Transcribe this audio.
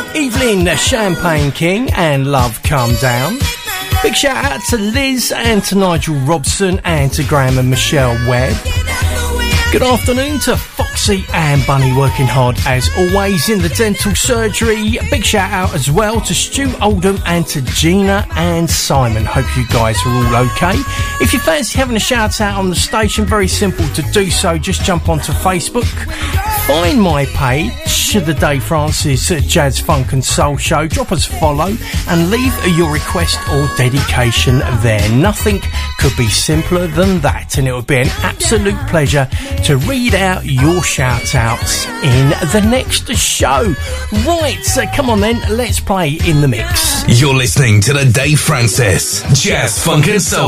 Evelyn Champagne King and Love Come Down. Big shout out to Liz and to Nigel Robson and to Graham and Michelle Webb. Good afternoon to Foxy and Bunny, working hard as always in the dental surgery. Big shout out as well to Stu Oldham and to Gina and Simon. Hope you guys are all okay. If you fancy having a shout out on the station, very simple to do so. Just jump onto Facebook, find my page, The Dave Francis Jazz Funk and Soul Show. Drop us a follow and leave your request or dedication there. Nothing could be simpler than that, and it would be an absolute pleasure to read out your shout-outs in the next show. Right, so come on then, let's play in the mix. You're listening to the Dave Francis Jazz Funk and Soul